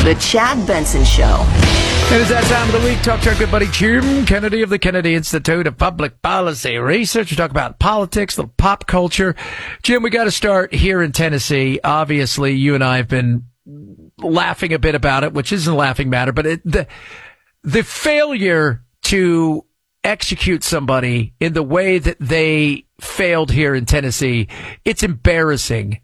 The Chad Benson Show. It is that time of the week. Talk to our good buddy Jim Kennedy of the Kennedy Institute of Public Policy Research. We talk about politics, little pop culture. Jim, we got to start here in Tennessee. Obviously, you and I have been laughing a bit about it, which isn't a laughing matter, but the failure to execute somebody in the way that they failed here in Tennessee, it's embarrassing.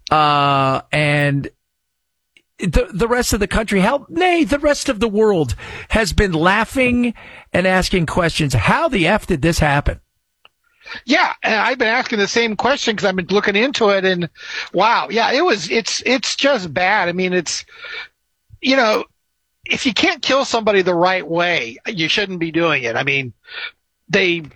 And the rest of the country, the rest of the world has been laughing and asking questions. How the F did this happen? Yeah, and I've been asking the same question because I've been looking into it, and wow, yeah, it's just bad. I mean, it's, you know, if you can't kill somebody the right way, you shouldn't be doing it. I mean, the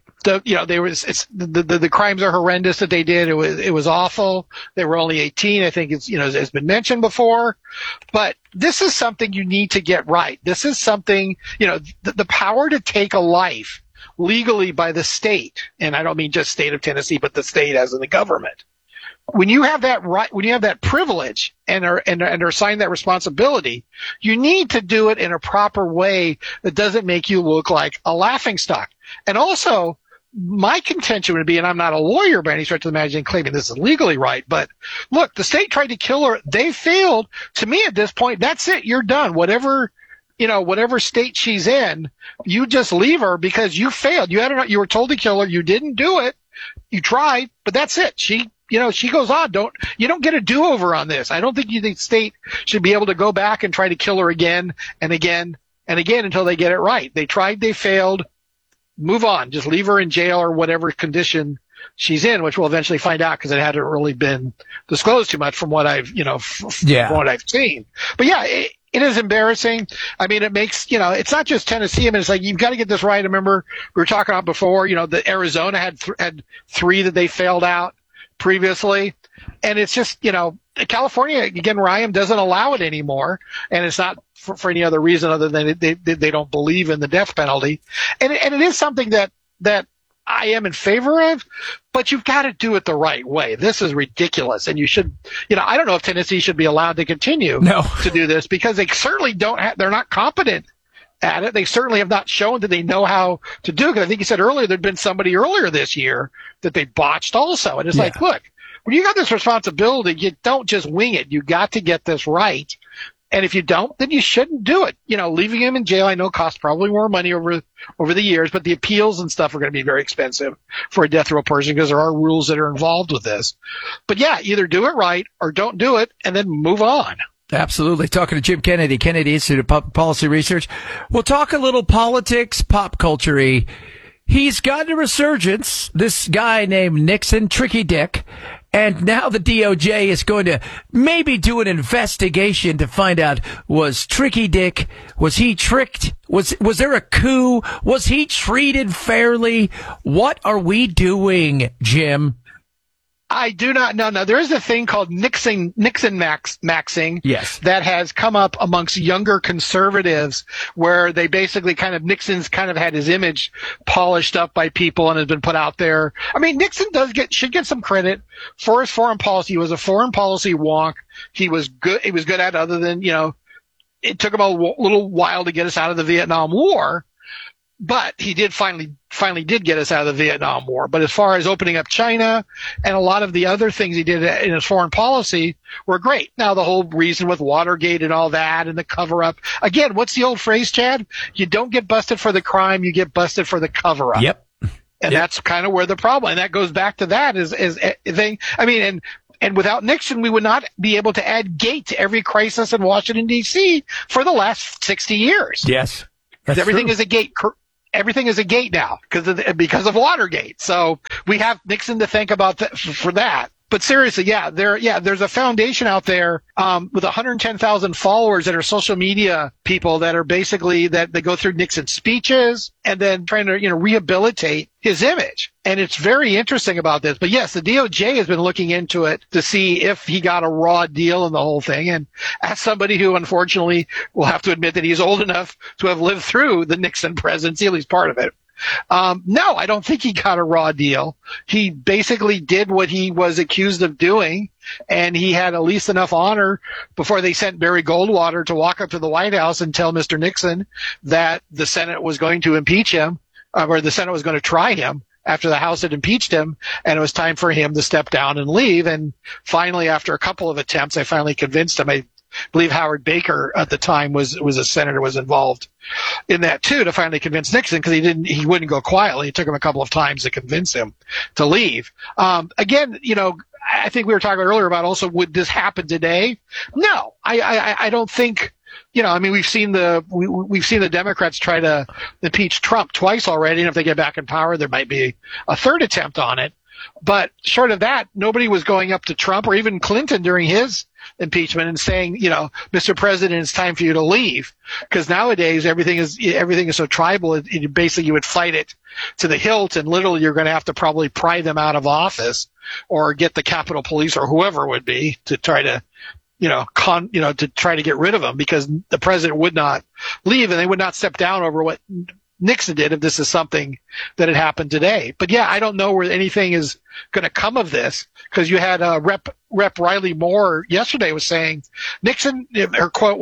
crimes are horrendous that they did. It was awful. They were only 18. I think it's been mentioned before, but this is something you need to get right. This is something, the power to take a life legally by the state. And I don't mean just state of Tennessee, but the state as in the government. When you have that right, when you have that privilege and are assigned that responsibility, you need to do it in a proper way that doesn't make you look like a laughingstock. And also, my contention would be, and I'm not a lawyer by any stretch of the imagination claiming this is legally right, but look, the state tried to kill her. They failed. To me at this point, that's it. You're done. Whatever state she's in, you just leave her because you failed. You were told to kill her. You didn't do it. You tried, but that's it. She goes on. You don't get a do-over on this. I don't think the state should be able to go back and try to kill her again and again and again until they get it right. They tried, they failed. Move on. Just leave her in jail or whatever condition she's in, which we'll eventually find out because it hadn't really been disclosed too much from what I've, from what I've seen. But yeah, it is embarrassing. I mean, it makes, it's not just Tennessee. I mean, it's like, you've got to get this right. I remember we were talking about before, that Arizona had three that they failed out previously. And it's just, California, again, where I am, doesn't allow it anymore. And it's not for any other reason other than they don't believe in the death penalty. And it is something that I am in favor of, but you've got to do it the right way. This is ridiculous. And you should, I don't know if Tennessee should be allowed to continue to do this because they certainly they're not competent at it. They certainly have not shown that they know how to do it. Because I think you said earlier, there'd been somebody earlier this year that they botched also. And it's like, look, when you got this responsibility, you don't just wing it. You got to get this right. And if you don't, then you shouldn't do it. Leaving him in jail, I know costs probably more money over the years, but the appeals and stuff are going to be very expensive for a death row person because there are rules that are involved with this. But yeah, either do it right or don't do it and then move on. Absolutely. Talking to Jim Kennedy, Kennedy Institute of Public Policy Research. We'll talk a little politics, pop culture-y. He's got a resurgence, this guy named Nixon, Tricky Dick. And now the DOJ is going to maybe do an investigation to find out, was Tricky Dick, was he tricked? Was there a coup? Was he treated fairly? What are we doing, Jim? I do not know. Now, there is a thing called Nixon maxing that has come up amongst younger conservatives where they basically Nixon's kind of had his image polished up by people and has been put out there. I mean, Nixon should get some credit for his foreign policy. He was a foreign policy wonk. He was good at, other than, it took him a little while to get us out of the Vietnam War. But he did finally did get us out of the Vietnam War. But as far as opening up China and a lot of the other things he did in his foreign policy were great. Now, the whole reason with Watergate and all that and the cover-up. Again, what's the old phrase, Chad? You don't get busted for the crime, you get busted for the cover-up. Yep. And that's kind of where the problem, and that goes back to that is thing. I mean, and without Nixon, we would not be able to add gate to every crisis in Washington, D.C. for the last 60 years. Yes. Everything is a gate. Everything is a gate now because of Watergate. So we have Nixon to thank about for that. But seriously, there's a foundation out there with 110,000 followers that are social media people that are basically that they go through Nixon's speeches and then trying to rehabilitate his image. And it's very interesting about this. But yes, the DOJ has been looking into it to see if he got a raw deal in the whole thing. And as somebody who unfortunately will have to admit that he's old enough to have lived through the Nixon presidency, at least part of it, No, I don't think he got a raw deal. He basically did what he was accused of doing, and he had at least enough honor before they sent Barry Goldwater to walk up to the White House and tell Mr. Nixon that the Senate was going to impeach him, or the Senate was going to try him after the House had impeached him, and it was time for him to step down and leave. And finally, after a couple of attempts, I finally convinced him. I believe Howard Baker at the time was a senator, was involved in that too, to finally convince Nixon, because he wouldn't go quietly. It took him a couple of times to convince him to leave. Again, I think we were talking earlier about also, would this happen today? No, I don't think. We've seen the Democrats try to impeach Trump twice already, and if they get back in power, there might be a third attempt on it. But short of that, nobody was going up to Trump or even Clinton during his impeachment and saying, Mr. President, it's time for you to leave. Because nowadays everything is so tribal. Basically, you would fight it to the hilt, and literally you're going to have to probably pry them out of office or get the Capitol Police or whoever it would be to try to to try to get rid of him, because the president would not leave and they would not step down over what Nixon did if this is something that had happened today. But yeah, I don't know where anything is going to come of this, because you had Rep Riley Moore yesterday was saying Nixon, their quote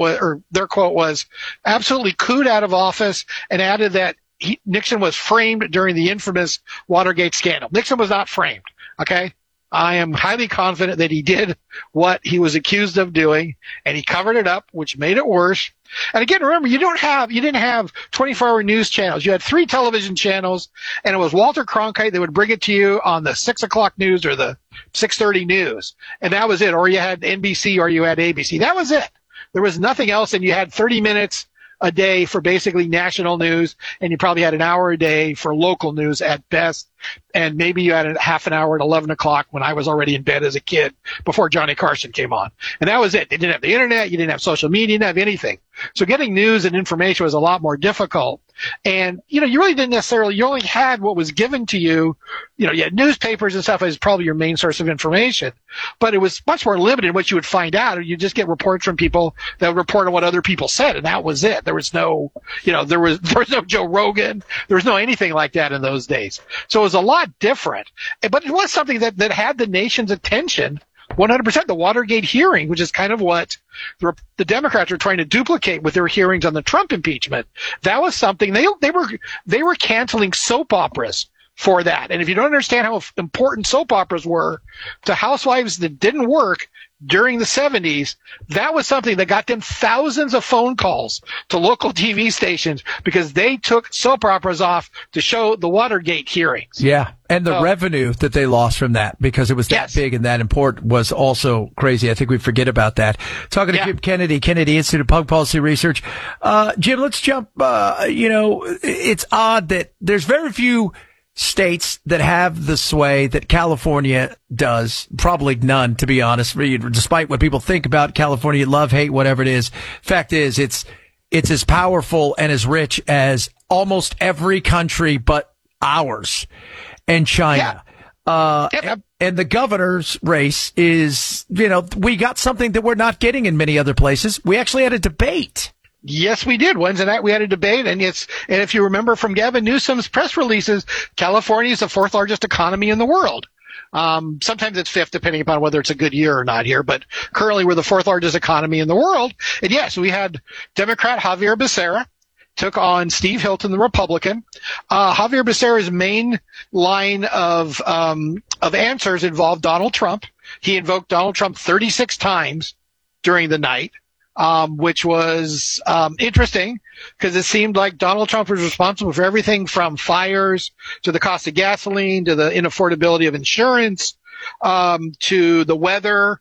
was absolutely cooed out of office, and added that Nixon was framed during the infamous Watergate scandal. Nixon was not framed. Okay. I am highly confident that he did what he was accused of doing, and he covered it up, which made it worse. And again, remember, you didn't have 24-hour news channels. You had 3 television channels, and it was Walter Cronkite that would bring it to you on the 6 o'clock news or the 6:30 news. And that was it. Or you had NBC or you had ABC. That was it. There was nothing else, and you had 30 minutes a day for basically national news, and you probably had an hour a day for local news at best. And maybe you had a half an hour at 11 o'clock when I was already in bed as a kid before Johnny Carson came on. And that was it. They didn't have the internet. You didn't have social media. You didn't have anything. So getting news and information was a lot more difficult. And, you really didn't necessarily, you only had what was given to you. You had newspapers and stuff as probably your main source of information, but it was much more limited what you would find out. Or you just get reports from people that would report on what other people said. And that was it. There was no, there was no Joe Rogan. There was no anything like that in those days. So it was a lot different, but it was something that had the nation's attention 100%. The Watergate hearing, which is kind of what the Democrats are trying to duplicate with their hearings on the Trump impeachment. That was something they were canceling soap operas for that. And if you don't understand how important soap operas were to housewives that didn't work during the 70s, that was something that got them thousands of phone calls to local TV stations, because they took soap operas off to show the Watergate hearings. Yeah. And the revenue that they lost from that, because it was that Yes. big and that important, was also crazy. I think we forget about that. Talking to Jim Kennedy, Kennedy Institute of Public Policy Research. Jim, let's jump, it's odd that there's very few states that have the sway that California does. Probably none, to be honest. Despite what people think about California, love, hate, whatever it is. Fact is, it's as powerful and as rich as almost every country but ours and China. Yeah. And the governor's race is, we got something that we're not getting in many other places. We actually had a debate. Yes, we did. Wednesday night we had a debate, and if you remember from Gavin Newsom's press releases, California is the 4th largest economy in the world. Sometimes it's 5th, depending upon whether it's a good year or not here, but currently we're the 4th largest economy in the world. And yes, we had Democrat Javier Becerra took on Steve Hilton, the Republican. Javier Becerra's main line of answers involved Donald Trump. He invoked Donald Trump 36 times during the night. Which was interesting, because it seemed like Donald Trump was responsible for everything from fires to the cost of gasoline to the inaffordability of insurance, to the weather,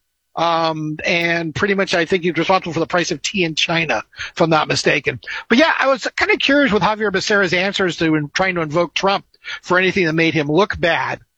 and pretty much I think he was responsible for the price of tea in China, if I'm not mistaken. But yeah, I was kind of curious with Javier Becerra's answers to trying to invoke Trump for anything that made him look bad.